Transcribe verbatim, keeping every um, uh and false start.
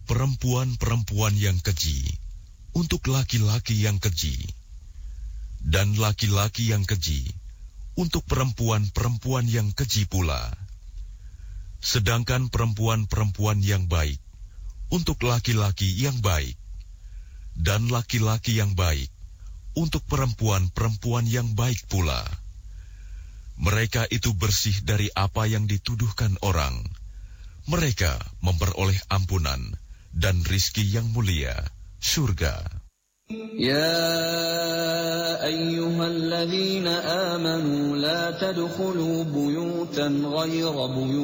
perempuan-perempuan yang keji untuk laki-laki yang keji, dan laki-laki yang keji untuk perempuan-perempuan yang keji pula. Sedangkan perempuan-perempuan yang baik untuk laki-laki yang baik, dan laki-laki yang baik untuk perempuan-perempuan yang baik pula. Mereka itu bersih dari apa yang dituduhkan orang. Mereka memperoleh ampunan dan rizki yang mulia, surga. Ya ayyuhalladzina amanu la tadkhulu buyutan ghayra buyutan